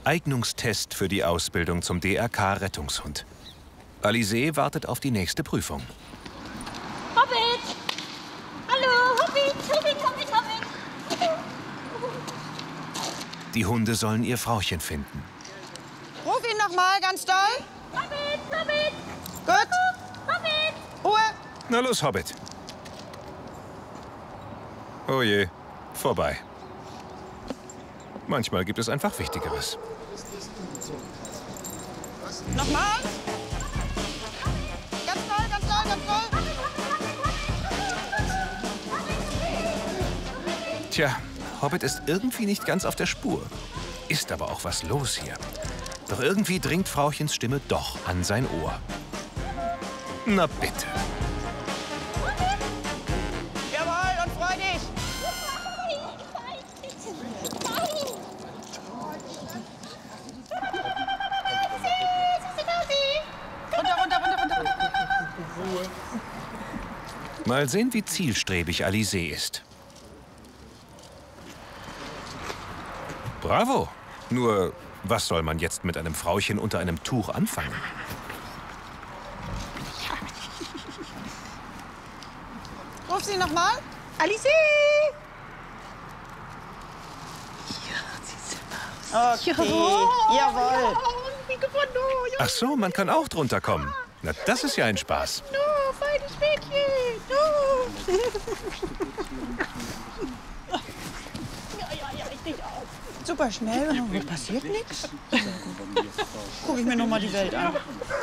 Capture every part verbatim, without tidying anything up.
Eignungstest für die Ausbildung zum D R K-Rettungshund. Alizée wartet auf die nächste Prüfung. Hobbit! Hallo, Hobbit, Hobbit, Hobbit, Hobbit! Die Hunde sollen ihr Frauchen finden. Ruf ihn noch mal, ganz doll. Hobbit, Hobbit! Gut. Hobbit! Ruhe. Na los, Hobbit. Oh je, vorbei. Manchmal gibt es einfach Wichtigeres. Nochmal. Ganz doll, ganz doll, ganz doll. Tja, Hobbit ist irgendwie nicht ganz auf der Spur. Ist aber auch was los hier. Doch irgendwie dringt Frauchens Stimme doch an sein Ohr. Na bitte. Jawohl, und freu dich. Runter, runter, runter, runter, runter. Mal sehen, wie zielstrebig Alizée ist. Bravo! Nur, was soll man jetzt mit einem Frauchen unter einem Tuch anfangen? Ruf sie noch mal. Alizée! Ja, sie sind aus. Okay, jawohl. Ach so, man kann auch drunter kommen. Na, das ist ja ein Spaß. No, feines Mädchen! No! Ja, ja, ja, ich dich auch. Super schnell und dann passiert nichts. Guck ich mir noch mal die Welt an.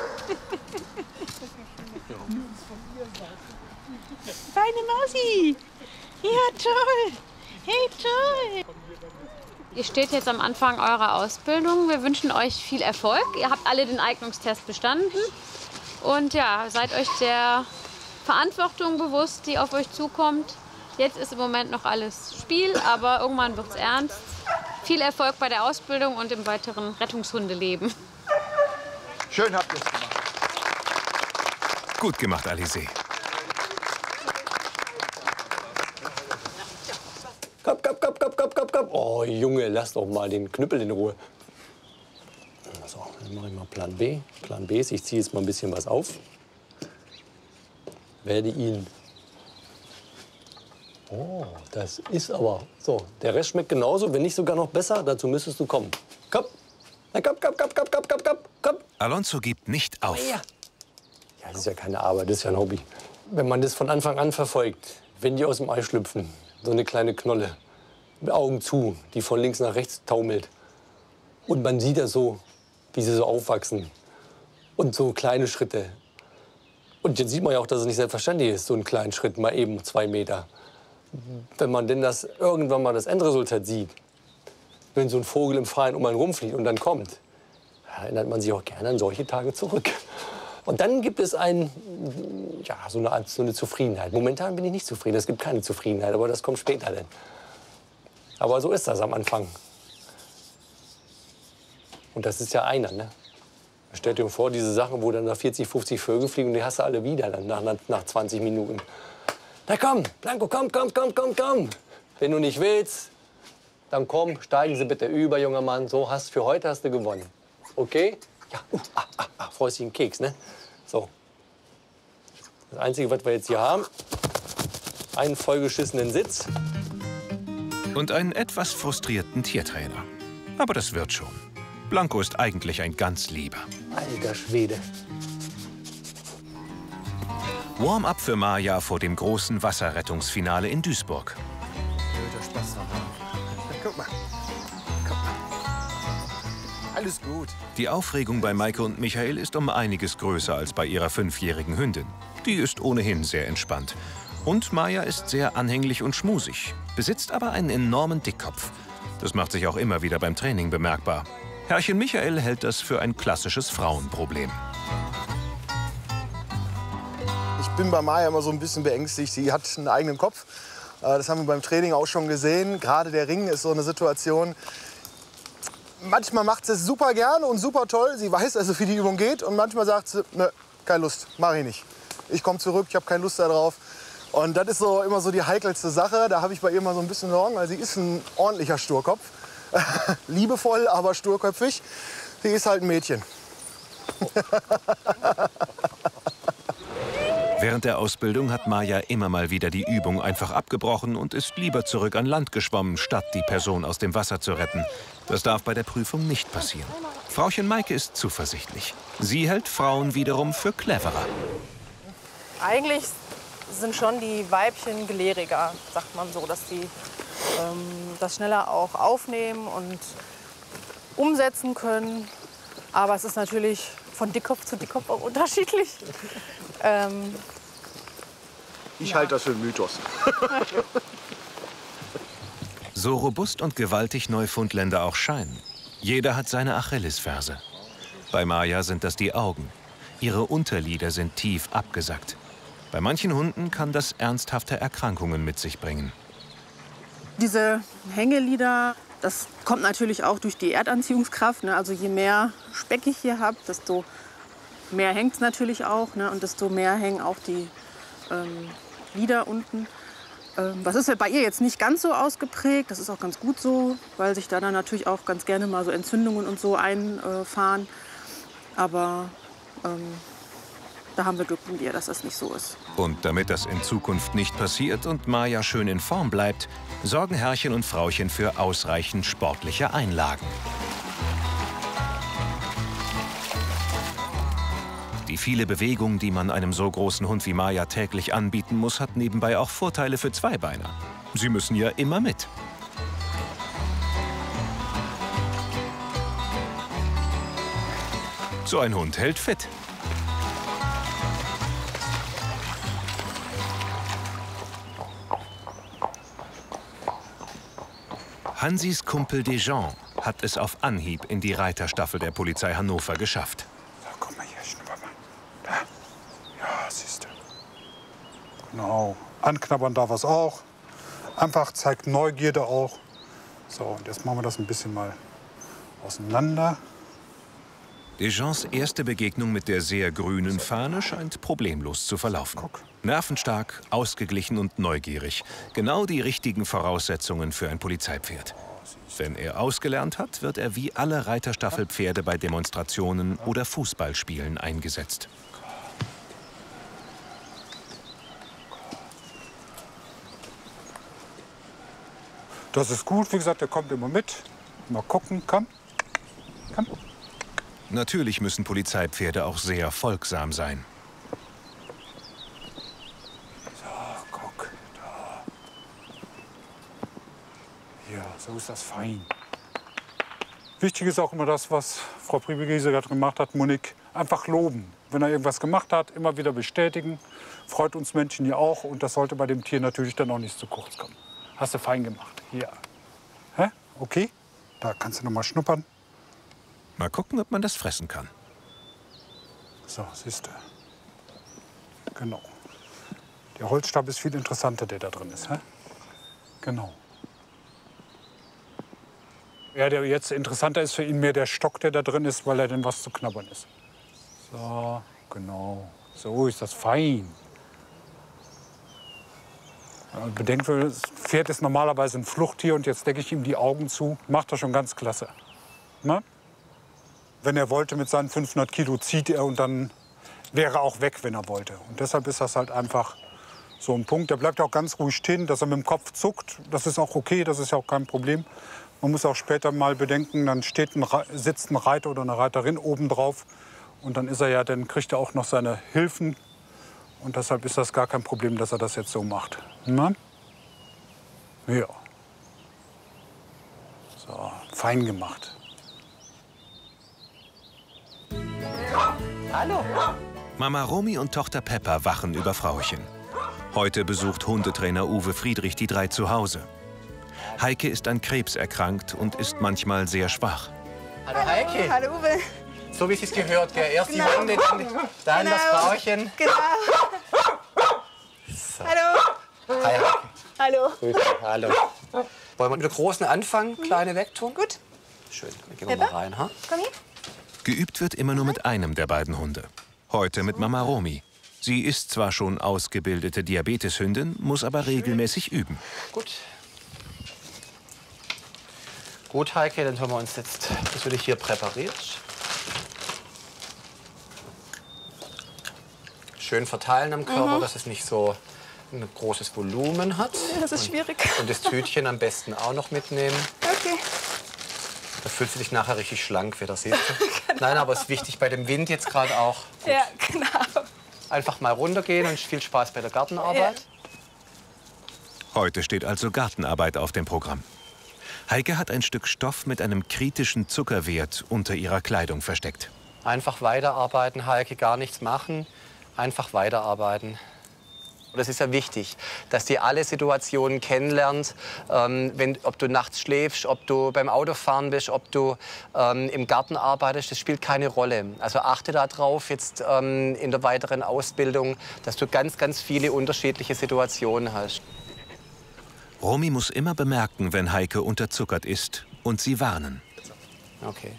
Feine Mausi! Ja, toll! Hey, toll! Ihr steht jetzt am Anfang eurer Ausbildung. Wir wünschen euch viel Erfolg. Ihr habt alle den Eignungstest bestanden. Und ja, seid euch der Verantwortung bewusst, die auf euch zukommt. Jetzt ist im Moment noch alles Spiel, aber irgendwann wird's ernst. Viel Erfolg bei der Ausbildung und im weiteren Rettungshundeleben. Schön habt ihr es gemacht. Gut gemacht, Alizée. Komm, komm, komm, komm, komm, komm, komm. Oh, Junge, lass doch mal den Knüppel in Ruhe. So, dann mache ich mal Plan B. Plan B ist, ich ziehe jetzt mal ein bisschen was auf. Werde ihn... Oh, das ist aber... So, der Rest schmeckt genauso, wenn nicht sogar noch besser. Dazu müsstest du kommen. Komm. Na, komm, komm, komm, komm, komm, komm, komm, komm. Alonso gibt nicht auf. Ja, das ist ja keine Arbeit, das ist ja ein Hobby. Wenn man das von Anfang an verfolgt, wenn die aus dem Ei schlüpfen, so eine kleine Knolle, mit Augen zu, die von links nach rechts taumelt. Und man sieht das so, wie sie so aufwachsen. Und so kleine Schritte. Und jetzt sieht man ja auch, dass es nicht selbstverständlich ist, so einen kleinen Schritt, mal eben zwei Meter. Wenn man denn das irgendwann mal das Endresultat sieht, wenn so ein Vogel im Freien um einen rumfliegt und dann kommt, erinnert man sich auch gerne an solche Tage zurück. Und dann gibt es ein, ja, so eine Art, so eine Zufriedenheit. Momentan bin ich nicht zufrieden, es gibt keine Zufriedenheit, aber das kommt später dann. Aber so ist das am Anfang. Und das ist ja einer, ne? Stell dir vor, diese Sachen, wo dann nach vierzig, fünfzig Vögel fliegen und die hast du alle wieder dann nach, nach zwanzig Minuten. Na komm, Blanco, komm, komm, komm, komm, komm. Wenn du nicht willst, dann komm, steigen Sie bitte über, junger Mann. So, hast, für heute hast du gewonnen. Okay? Ja, uh, ah, ah, ah, freust dich einen Keks, ne? So. Das Einzige, was wir jetzt hier haben, einen vollgeschissenen Sitz. Und einen etwas frustrierten Tiertrainer. Aber das wird schon. Blanco ist eigentlich ein ganz Lieber. Alter Schwede. Warm-up für Maja vor dem großen Wasserrettungsfinale in Duisburg. Wird Spaß dran haben. Guck mal. Guck mal. Alles gut. Die Aufregung bei Maike und Michael ist um einiges größer als bei ihrer fünfjährigen Hündin. Die ist ohnehin sehr entspannt. Und Maja ist sehr anhänglich und schmusig, besitzt aber einen enormen Dickkopf. Das macht sich auch immer wieder beim Training bemerkbar. Herrchen Michael hält das für ein klassisches Frauenproblem. Ich bin bei Maja immer so ein bisschen beängstigt. Sie hat einen eigenen Kopf. Das haben wir beim Training auch schon gesehen. Gerade der Ring ist so eine Situation. Manchmal macht sie es super gern und super toll. Sie weiß also, wie die Übung geht. Und manchmal sagt sie, ne, keine Lust, mache ich nicht. Ich komme zurück, ich habe keine Lust darauf. Und das ist so immer so die heikelste Sache. Da habe ich bei ihr immer so ein bisschen Sorgen, weil sie ist ein ordentlicher Sturkopf. Liebevoll, aber sturköpfig. Sie ist halt ein Mädchen. Während der Ausbildung hat Maja immer mal wieder die Übung einfach abgebrochen und ist lieber zurück an Land geschwommen, statt die Person aus dem Wasser zu retten. Das darf bei der Prüfung nicht passieren. Frauchen Maike ist zuversichtlich. Sie hält Frauen wiederum für cleverer. Eigentlich sind schon die Weibchen gelehriger, sagt man so, dass die ähm, das schneller auch aufnehmen und umsetzen können. Aber es ist natürlich von Dickkopf zu Dickkopf auch unterschiedlich. Ähm, ich halte das für einen Mythos. So robust und gewaltig Neufundländer auch scheinen. Jeder hat seine Achillesferse. Bei Maja sind das die Augen. Ihre Unterlider sind tief abgesackt. Bei manchen Hunden kann das ernsthafte Erkrankungen mit sich bringen. Diese Hängelider, das kommt natürlich auch durch die Erdanziehungskraft. Ne? Also je mehr Speck ich hier habe, desto mehr hängt es natürlich auch. Ne? Und desto mehr hängen auch die ähm, Lider unten. Ähm, das ist ja bei ihr jetzt nicht ganz so ausgeprägt. Das ist auch ganz gut so, weil sich da dann natürlich auch ganz gerne mal so Entzündungen und so einfahren. Aber ähm, da haben wir Glück mit ihr, dass das nicht so ist. Und damit das in Zukunft nicht passiert und Maja schön in Form bleibt, sorgen Herrchen und Frauchen für ausreichend sportliche Einlagen. Die viele Bewegung, die man einem so großen Hund wie Maja täglich anbieten muss, hat nebenbei auch Vorteile für Zweibeiner. Sie müssen ja immer mit. So ein Hund hält fit. Hansis Kumpel Dejean hat es auf Anhieb in die Reiterstaffel der Polizei Hannover geschafft. So, komm mal hier, schnupper mal. Da. Ja, siehst du. Genau. Anknabbern darf es auch. Einfach zeigt Neugierde auch. So, und jetzt machen wir das ein bisschen mal auseinander. Dejeans erste Begegnung mit der sehr grünen Fahne scheint problemlos zu verlaufen. Nervenstark, ausgeglichen und neugierig. Genau die richtigen Voraussetzungen für ein Polizeipferd. Wenn er ausgelernt hat, wird er wie alle Reiterstaffelpferde bei Demonstrationen oder Fußballspielen eingesetzt. Das ist gut, wie gesagt, der kommt immer mit. Mal gucken, komm. Komm. Natürlich müssen Polizeipferde auch sehr folgsam sein. So, guck, da. Ja, so ist das fein. Wichtig ist auch immer das, was Frau Priebegese gerade gemacht hat, Monique. Einfach loben. Wenn er irgendwas gemacht hat, immer wieder bestätigen. Freut uns Menschen ja auch. Und das sollte bei dem Tier natürlich dann auch nicht zu kurz kommen. Hast du fein gemacht. Hier. Hä? Okay. Da kannst du noch mal schnuppern. Mal gucken, ob man das fressen kann. So, siehst du. Genau. Der Holzstab ist viel interessanter, der da drin ist. Hä? Genau. Ja, der jetzt interessanter ist für ihn mehr der Stock, der da drin ist, weil er dann was zu knabbern ist. So, genau. So ist das fein. Ja, bedenkt, das Pferd ist normalerweise ein Fluchttier und jetzt decke ich ihm die Augen zu. Macht er schon ganz klasse. Na? Wenn er wollte mit seinen fünfhundert Kilo, zieht er und dann wäre er auch weg, wenn er wollte. Und deshalb ist das halt einfach so ein Punkt. Der bleibt auch ganz ruhig stehen, dass er mit dem Kopf zuckt. Das ist auch okay, das ist ja auch kein Problem. Man muss auch später mal bedenken, dann steht ein, sitzt ein Reiter oder eine Reiterin oben drauf. Und dann ist er ja, dann kriegt er auch noch seine Hilfen. Und deshalb ist das gar kein Problem, dass er das jetzt so macht. Na? Ja. So, fein gemacht. Hallo. Mama Romy und Tochter Peppa wachen über Frauchen. Heute besucht Hundetrainer Uwe Friedrich die drei zu Hause. Heike ist an Krebs erkrankt und ist manchmal sehr schwach. Hallo Heike. Hallo Uwe. So wie es sich gehört, gell? Erst Genau. die Hunde, dann, dann Genau. das Frauchen. Genau. So. Hallo. Hi, Heike. Hallo. Grüß dich. Hallo. Wollen wir mit der Großen anfangen? Kleine wegtun? Gut. Schön, dann gehen wir mal rein. Ha? Komm hier. Geübt wird immer nur mit einem der beiden Hunde. Heute mit Mama Romy. Sie ist zwar schon ausgebildete Diabeteshündin, muss aber regelmäßig üben. Gut. Gut, Heike, dann haben wir uns jetzt natürlich hier präpariert. Schön verteilen am Körper, Mhm. dass es nicht so ein großes Volumen hat. Ja, das ist und, schwierig. Und das Tütchen am besten auch noch mitnehmen. Okay. Da fühlst du dich nachher richtig schlank wieder, siehst du? Genau. Nein, aber es ist wichtig bei dem Wind jetzt gerade auch. Gut. Ja, genau. Einfach mal runtergehen und viel Spaß bei der Gartenarbeit. Ja. Heute steht also Gartenarbeit auf dem Programm. Heike hat ein Stück Stoff mit einem kritischen Zuckerwert unter ihrer Kleidung versteckt. Einfach weiterarbeiten, Heike, gar nichts machen. Einfach weiterarbeiten. Das ist ja wichtig, dass die alle Situationen kennenlernt, ähm, wenn, ob du nachts schläfst, ob du beim Autofahren bist, ob du ähm, im Garten arbeitest, das spielt keine Rolle. Also achte darauf jetzt ähm, in der weiteren Ausbildung, dass du ganz, ganz viele unterschiedliche Situationen hast. Romy muss immer bemerken, wenn Heike unterzuckert ist und sie warnen. Okay.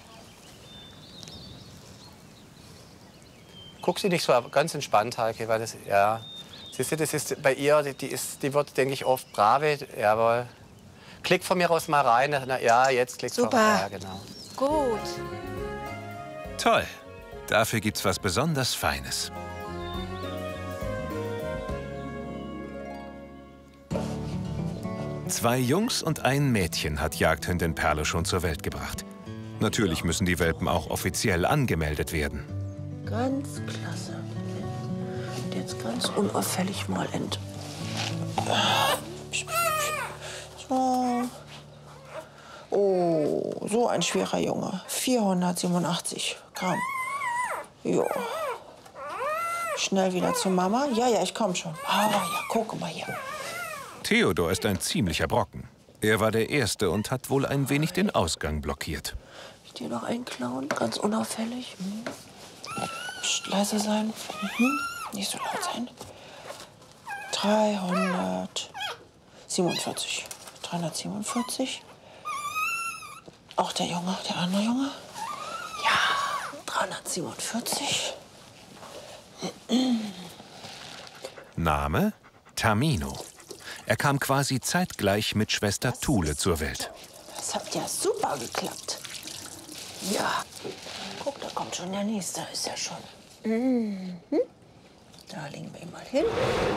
Guck sie nicht so ganz entspannt, Heike, weil das, ja... Siehst du, das ist bei ihr, die, ist, die wird, denke ich, oft brave. Jawohl. Klick von mir aus mal rein. Na, ja, jetzt klickt Super. Ja, genau. Gut. Toll. Dafür gibt's was besonders Feines. Zwei Jungs und ein Mädchen hat Jagdhündin Perle schon zur Welt gebracht. Natürlich müssen die Welpen auch offiziell angemeldet werden. Ganz klasse. Und jetzt ganz unauffällig mal ent. So. Oh, so ein schwerer Junge. vierhundertsiebenundachtzig Gramm. Jo. Schnell wieder zu Mama. Ja, ja, ich komm schon. Ah, ja, guck mal hier. Theodor ist ein ziemlicher Brocken. Er war der Erste und hat wohl ein wenig den Ausgang blockiert. Ich dir noch einen klauen, ganz unauffällig. Hm. Psst, leise sein. Mhm. Nicht so laut sein. dreihundertsiebenundvierzig. dreihundertsiebenundvierzig. Auch der Junge, der andere Junge. Ja, dreihundertsiebenundvierzig. Name? Tamino. Er kam quasi zeitgleich mit Schwester Thule zur Welt. Das hat ja super geklappt. Ja, guck, da kommt schon der Nächste, ist ja schon. Mhm. Da legen wir ihn mal hin.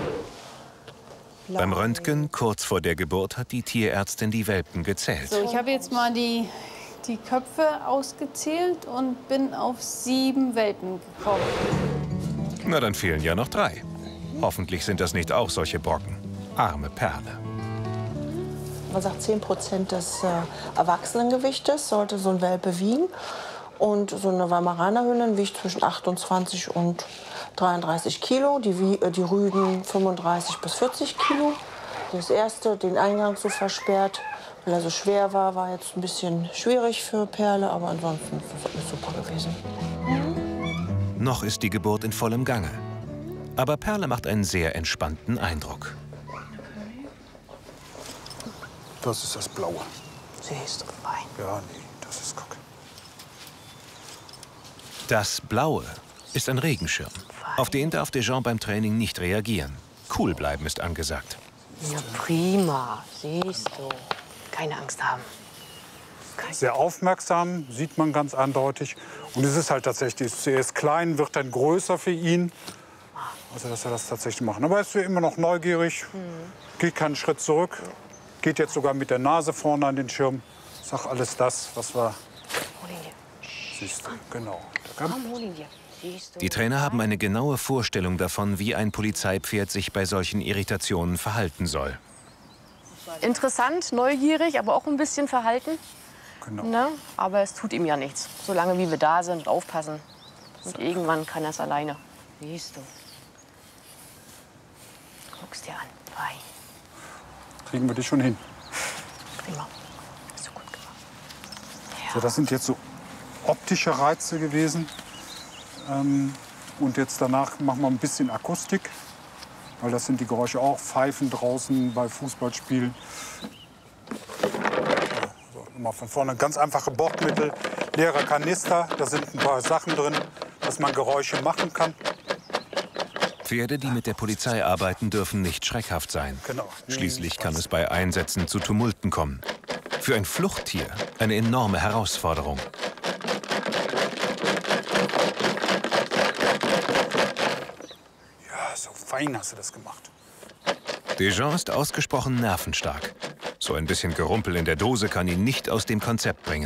Beim Röntgen, kurz vor der Geburt, hat die Tierärztin die Welpen gezählt. So, ich habe jetzt mal die, die Köpfe ausgezählt und bin auf sieben Welpen gekommen. Na, dann fehlen ja noch drei. Hoffentlich sind das nicht auch solche Brocken. Arme Perle. Man sagt, zehn Prozent des äh, Erwachsenengewichtes sollte so ein Welpe wiegen. Und so eine Weimaranerhündin wiegt zwischen achtundzwanzig und dreiunddreißig Kilo. Die, äh, die Rüden fünfunddreißig bis vierzig Kilo. Das erste, den Eingang so versperrt, weil er so schwer war, war jetzt ein bisschen schwierig für Perle. Aber ansonsten ist es alles super gewesen. Noch ist die Geburt in vollem Gange. Aber Perle macht einen sehr entspannten Eindruck. Das ist das Blaue. Siehst du, fein. Ja, nee, das ist Guck. Das Blaue ist ein Regenschirm. Auf den darf Dejean beim Training nicht reagieren. Cool bleiben ist angesagt. Ja, prima. Siehst du. Keine Angst haben. Keine Sehr aufmerksam, sieht man ganz eindeutig. Und es ist halt tatsächlich, er ist klein, wird dann größer für ihn. Also, dass er das tatsächlich macht. Aber er ist immer noch neugierig, geht keinen Schritt zurück. Geht jetzt sogar mit der Nase vorne an den Schirm. Sag alles das, was wir... Hol ihn dir. Siehst du, genau. Komm, hol ihn dir. Siehst du. Die Trainer haben eine genaue Vorstellung davon, wie ein Polizeipferd sich bei solchen Irritationen verhalten soll. Interessant, neugierig, aber auch ein bisschen verhalten. Genau. Ne? Aber es tut ihm ja nichts. Solange wie wir da sind und aufpassen. Und irgendwann kann er es alleine. Siehst du. Guck's dir an. Fein. Kriegen wir dich schon hin. Prima. Hast du gut gemacht. Ja. So, das sind jetzt so optische Reize gewesen. Ähm, und jetzt danach machen wir ein bisschen Akustik. Weil das sind die Geräusche auch. Pfeifen draußen bei Fußballspielen. So, mal von vorne ganz einfache Bordmittel. Leerer Kanister. Da sind ein paar Sachen drin, dass man Geräusche machen kann. Pferde, die mit der Polizei arbeiten, dürfen nicht schreckhaft sein. Genau. Schließlich kann es bei Einsätzen zu Tumulten kommen. Für ein Fluchttier eine enorme Herausforderung. Ja, so fein hast du das gemacht. Desjans ist ausgesprochen nervenstark. So ein bisschen Gerumpel in der Dose kann ihn nicht aus dem Konzept bringen.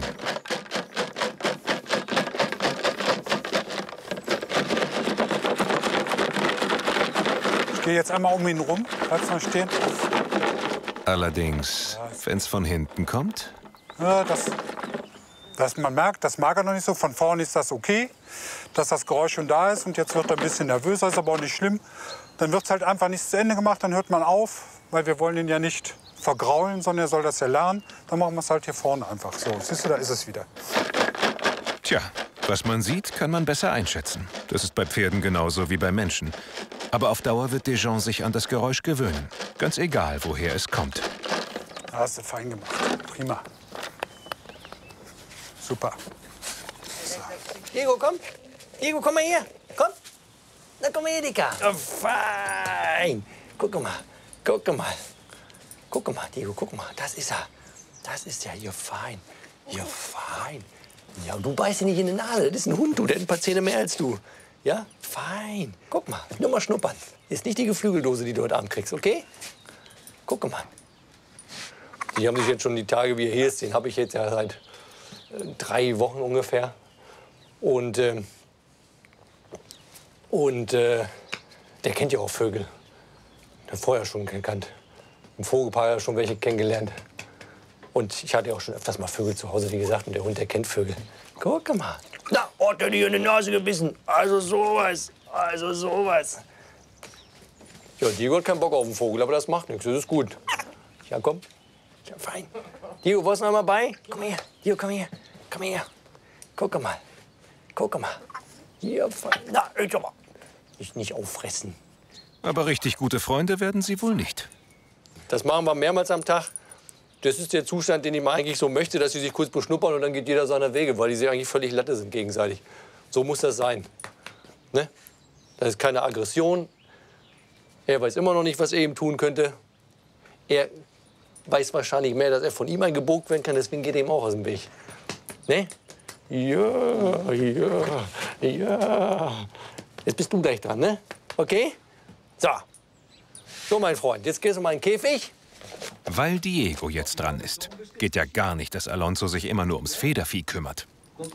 Ich gehe jetzt einmal um ihn rum. Bleibst mal stehen. Allerdings, wenn es von hinten kommt... Ja, das, das, man merkt, das mag er noch nicht so. Von vorne ist das okay, dass das Geräusch schon da ist. Und jetzt wird er ein bisschen nervöser, ist aber auch nicht schlimm. Dann wird es halt einfach nicht zu Ende gemacht, dann hört man auf. Weil wir wollen ihn ja nicht vergraulen, sondern er soll das ja lernen. Dann machen wir es halt hier vorne einfach so. Siehst du, da ist es wieder. Tja, was man sieht, kann man besser einschätzen. Das ist bei Pferden genauso wie bei Menschen. Aber auf Dauer wird Desjans sich an das Geräusch gewöhnen. Ganz egal, woher es kommt. Da hast du fein gemacht. Prima. Super. So. Diego, komm. Diego, komm mal her. Komm. Na, komm mal her, Dicker. Oh, fein. Guck mal. Guck mal. Guck mal, Diego, guck mal. Das ist er. Das ist ja hier fein. Hier fein. Ja, und du beißt ihn nicht in die Nase. Das ist ein Hund, du. Der hat ein paar Zähne mehr als du. Ja? Fein. Guck mal. Nur mal schnuppern. Ist nicht die Geflügeldose, die du heute Abend kriegst, okay? Guck mal. Die haben sich jetzt schon die Tage, wie er hier ist, den habe ich jetzt ja seit äh, drei Wochen ungefähr. Und, äh, und äh, der kennt ja auch Vögel. Der hat vorher schon gekannt. Im Vogelpark hat er schon welche kennengelernt. Und ich hatte ja auch schon öfters mal Vögel zu Hause, wie gesagt. Und der Hund, der kennt Vögel. Guck mal. Na, oh, der hat dir in die Nase gebissen. Also sowas. Also sowas. Ja, Diego hat keinen Bock auf den Vogel, aber das macht nichts. Das ist gut. Ja, komm. Ja, fein. Diego, wo ist noch mal bei? Komm her. Diego, komm her. Komm her. Guck mal. Guck mal. Hier, fein. Na, ich aber. Ich nicht auffressen. Aber richtig gute Freunde werden sie wohl nicht. Das machen wir mehrmals am Tag. Das ist der Zustand, den ich mal eigentlich so möchte, dass sie sich kurz beschnuppern und dann geht jeder seiner Wege, weil die sich eigentlich völlig Latte sind gegenseitig. So muss das sein. Ne? Das ist keine Aggression. Er weiß immer noch nicht, was er ihm tun könnte. Er weiß wahrscheinlich mehr, dass er von ihm eingebogt werden kann, deswegen geht er ihm auch aus dem Weg. Ne? Ja, ja, ja. Jetzt bist du gleich dran, ne? Okay? So. So, mein Freund, jetzt gehst du mal in den Käfig. Weil Diego jetzt dran ist, geht ja gar nicht, dass Alonso sich immer nur ums Federvieh kümmert.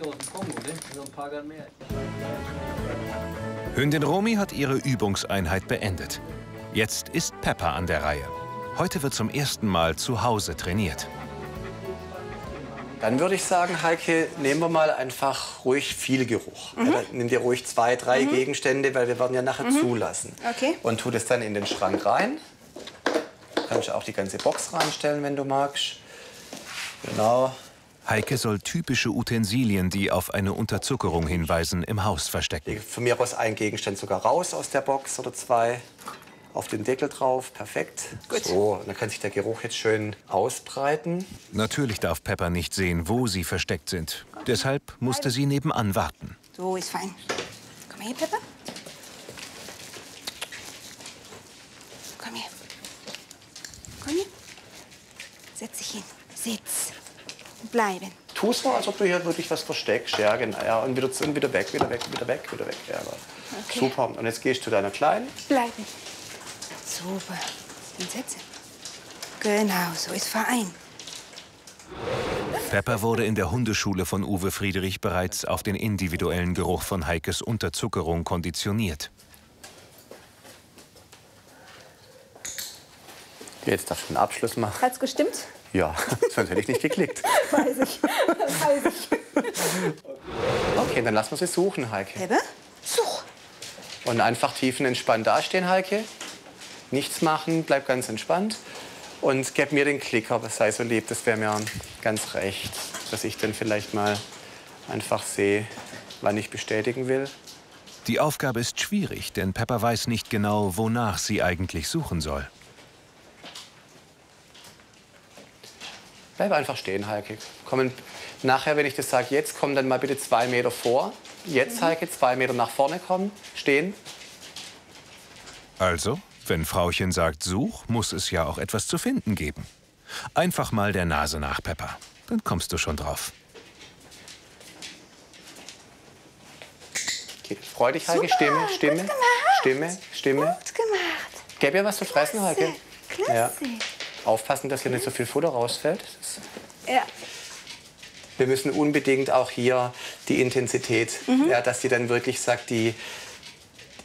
Hündin Romy hat ihre Übungseinheit beendet. Jetzt ist Pepper an der Reihe. Heute wird zum ersten Mal zu Hause trainiert. Dann würde ich sagen, Heike, nehmen wir mal einfach ruhig viel Geruch. Mhm. Ja, nimm dir ruhig zwei, drei mhm. Gegenstände, weil wir werden ja nachher mhm. zulassen. Okay. Und tu das dann in den Schrank rein. Kannst du auch die ganze Box reinstellen, wenn du magst. Genau. Heike soll typische Utensilien, die auf eine Unterzuckerung hinweisen, im Haus verstecken. Von mir aus einen Gegenstand sogar raus aus der Box oder zwei. Auf den Deckel drauf, perfekt. Gut. So, dann kann sich der Geruch jetzt schön ausbreiten. Natürlich darf Pepper nicht sehen, wo sie versteckt sind. Deshalb musste sie nebenan warten. So, ist fein. Komm her, Pepper. Komm her. Komm her. Setz dich hin. Sitz. Bleiben. Tu es mal, als ob du hier wirklich was versteckst. Ja, genau. Ja, und, wieder, und wieder weg, wieder weg, wieder weg, wieder weg. Ja, okay. Super. Und jetzt gehst du zu deiner Kleinen. Bleiben. Super. Hinsetzen. Genau, so ist fein. Pepper wurde in der Hundeschule von Uwe Friedrich bereits auf den individuellen Geruch von Heikes Unterzuckerung konditioniert. Jetzt darfst du einen Abschluss machen. Hat's gestimmt? Ja, sonst hätte ich nicht geklickt. Weiß ich. Weiß ich. Okay, dann lassen wir sie suchen, Heike. Pepper, such. Und einfach tiefenentspannt dastehen, Heike. Nichts machen, bleib ganz entspannt. Und gib mir den Klicker, sei so lieb, das wäre mir ganz recht. Dass ich dann vielleicht mal einfach sehe, wann ich bestätigen will. Die Aufgabe ist schwierig, denn Pepper weiß nicht genau, wonach sie eigentlich suchen soll. Bleib einfach stehen, Heike. Kommen, nachher, wenn ich das sage, jetzt komm dann mal bitte zwei Meter vor. Jetzt, Heike, zwei Meter nach vorne kommen, stehen. Also, wenn Frauchen sagt, such, muss es ja auch etwas zu finden geben. Einfach mal der Nase nach, Peppa. Dann kommst du schon drauf. Okay. Freu dich, Heike. Stimme, Stimme, Stimme, Stimme. Gut gemacht. Gäbe ihr was zu fressen, Heike? Klasse. Ja. Aufpassen, dass hier nicht so viel Futter rausfällt. Ja. Wir müssen unbedingt auch hier die Intensität, Mhm. ja, dass sie dann wirklich sagt, die